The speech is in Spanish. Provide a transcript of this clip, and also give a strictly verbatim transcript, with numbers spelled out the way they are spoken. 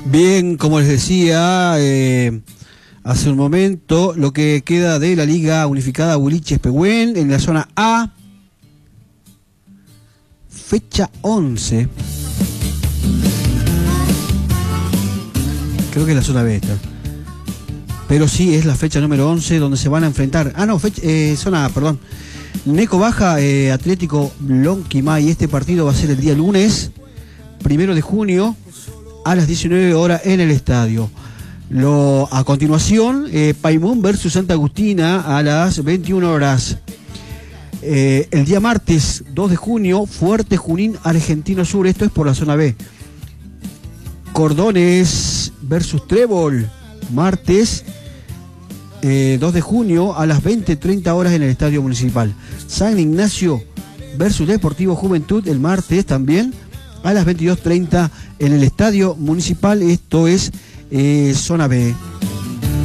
Bien, como les decía eh, hace un momento, lo que queda de la Liga Unificada Huiliches Pehuen en la zona A, fecha once. Creo que es la zona B esta. Pero sí, es la fecha número once donde se van a enfrentar. Ah, no, fecha, eh, zona A, perdón. Neco Baja, eh, Atlético Lonquimay. Este partido va a ser el día lunes, primero de junio, a las diecinueve horas en el estadio. Lo, a continuación, eh, Paimón versus Santa Agustina a las veintiuna horas. Eh, el día martes dos de junio, Fuerte Junín Argentino Sur. Esto es por la zona B. Cordones versus Trébol, martes eh, dos de junio a las veinte treinta horas en el estadio municipal. San Ignacio versus Deportivo Juventud, el martes también a las veintidós treinta en el estadio municipal. Esto es eh, zona B.